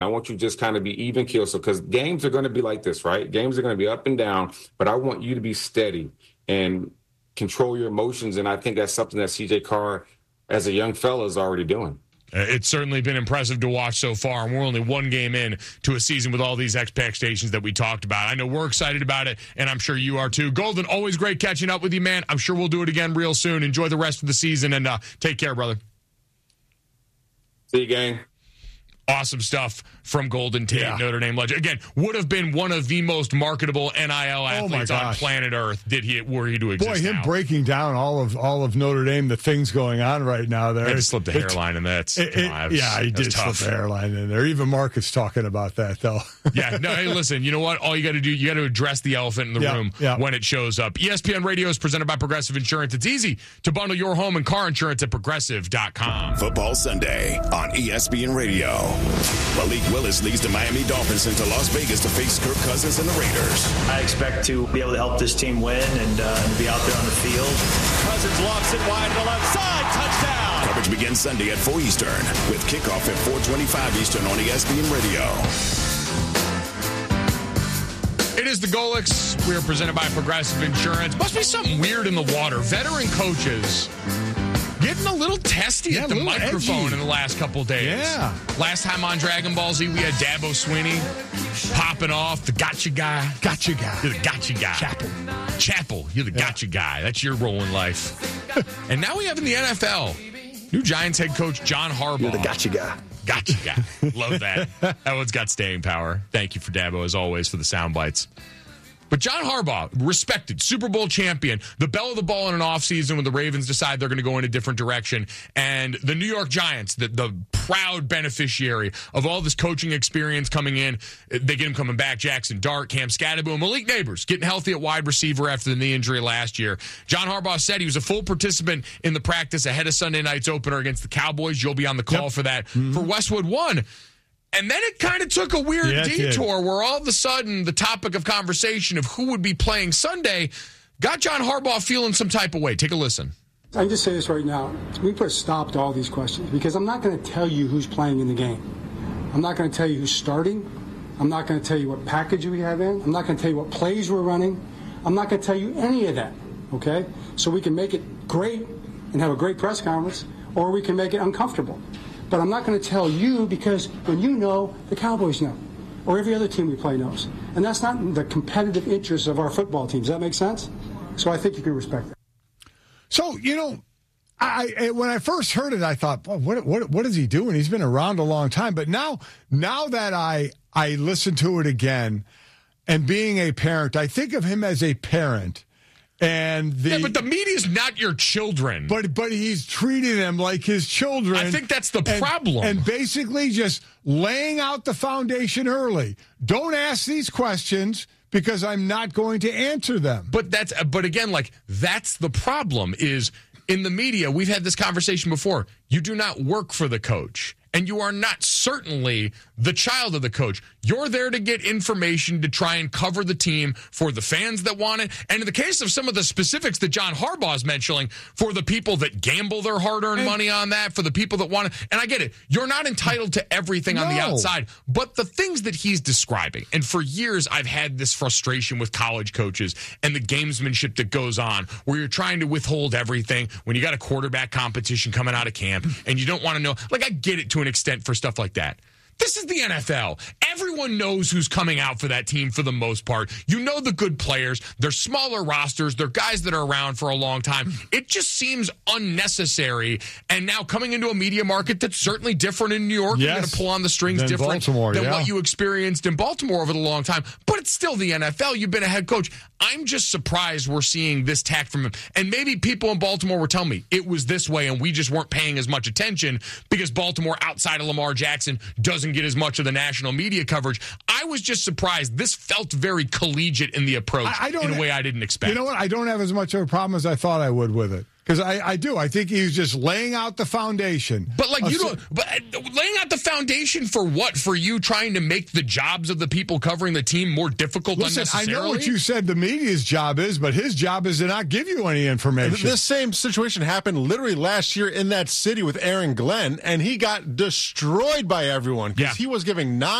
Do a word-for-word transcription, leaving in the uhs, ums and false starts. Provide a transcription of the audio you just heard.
I want you to just kind of be even keel. So, because games are going to be like this, right? Games are going to be up and down, but I want you to be steady and control your emotions. And I think that's something that C J Carr, as a young fella, is already doing. It's certainly been impressive to watch so far, and we're only one game in to a season with all these expectations that we talked about. I know we're excited about it, and I'm sure you are too. Golden, always great catching up with you, man. I'm sure we'll do it again real soon. Enjoy the rest of the season, and uh, take care, brother. See you, gang. Awesome stuff from Golden Tate, yeah. Notre Dame legend. Again, would have been one of the most marketable N I L athletes oh on planet Earth did he were he to exist. Boy, him now. breaking down all of all of Notre Dame, the things going on right now there. I just slipped the hairline in that. It, it, on, was, yeah, he did slip the hairline in there. Even Mark is talking about that, though. yeah, no, hey, listen, you know what? All you got to do, you got to address the elephant in the yeah, room yeah. when it shows up. E S P N Radio is presented by Progressive Insurance. It's easy to bundle your home and car insurance at progressive dot com. Football Sunday on E S P N Radio. Malik Willis leads the Miami Dolphins into Las Vegas to face Kirk Cousins and the Raiders. I expect to be able to help this team win and, uh, and be out there on the field. Cousins lofts it wide to the left side. Touchdown. Coverage begins Sunday at four Eastern with kickoff at four twenty-five Eastern on E S P N Radio. It is the Golix. We are presented by Progressive Insurance. Must be something weird in the water. Veteran coaches getting a little testy yeah, at the microphone edgy. in the last couple days. Yeah. Last time on Dragon Ball Z, we had Dabo Swinney popping off, the gotcha guy. Gotcha guy. You're the gotcha guy. Chapel. Chapel. You're the yeah. gotcha guy. That's your role in life. And now we have in the N F L, new Giants head coach John Harbaugh. You're the gotcha guy. Gotcha guy. Love that. That one's got staying power. Thank you for Dabo, as always, for the sound bites. But John Harbaugh, respected, Super Bowl champion, the belle of the ball in an offseason when the Ravens decide they're going to go in a different direction. And the New York Giants, the, the proud beneficiary of all this coaching experience coming in, they get him coming back. Jackson Dart, Cam Scatterboom, Malik Neighbors getting healthy at wide receiver after the knee injury last year. John Harbaugh said he was a full participant in the practice ahead of Sunday night's opener against the Cowboys. You'll be on the call yep. for that. Mm-hmm. For Westwood One. And then it kind of took a weird yeah, detour where all of a sudden the topic of conversation of who would be playing Sunday got John Harbaugh feeling some type of way. Take a listen. I can just say this right now. We put a stop to all these questions because I'm not going to tell you who's playing in the game. I'm not going to tell you who's starting. I'm not going to tell you what package we have in. I'm not going to tell you what plays we're running. I'm not going to tell you any of that, okay? So we can make it great and have a great press conference, or we can make it uncomfortable. But I'm not going to tell you because when you know, the Cowboys know, or every other team we play knows. And that's not in the competitive interests of our football teams. Does that make sense? So I think you can respect that. So, you know, I, I when I first heard it, I thought, well, what, what what is he doing? He's been around a long time. But now, now that I I listen to it again, and being a parent, I think of him as a parent. And the, yeah, but the media's not your children. But but he's treating them like his children. I think that's the and, problem. And basically just laying out the foundation early. Don't ask these questions because I'm not going to answer them. But that's but again, like that's the problem is in the media, we've had this conversation before. You do not work for the coach. And you are not certainly the child of the coach. You're there to get information to try and cover the team for the fans that want it. And in the case of some of the specifics that John Harbaugh is mentioning, for the people that gamble their hard-earned money on that, for the people that want it. And I get it. You're not entitled to everything no. on the outside. But the things that he's describing, and for years I've had this frustration with college coaches and the gamesmanship that goes on, where you're trying to withhold everything when you got a quarterback competition coming out of camp and you don't want to know. Like, I get it to an extent for stuff like that. This is the N F L. Everyone knows who's coming out for that team for the most part. You know the good players. They're smaller rosters. They're guys that are around for a long time. It just seems unnecessary. And now coming into a media market that's certainly different in New York. Yes. You're going to pull on the strings than different Baltimore, than yeah. what you experienced in Baltimore over the long time. But it's still the N F L. You've been a head coach. I'm just surprised we're seeing this tack from him. And maybe people in Baltimore were telling me it was this way and we just weren't paying as much attention because Baltimore, outside of Lamar Jackson, doesn't get as much of the national media coverage. I was just surprised. This felt very collegiate in the approach I, I don't, in a way I didn't expect. You know what? I don't have as much of a problem as I thought I would with it. Because I, I do. I think he was just laying out the foundation. But like of, you don't. But laying out the foundation for what? For you trying to make the jobs of the people covering the team more difficult Listen, unnecessarily? I know what you said the media's job is, but his job is to not give you any information. This same situation happened literally last year in that city with Aaron Glenn, and he got destroyed by everyone because Yeah. he was giving non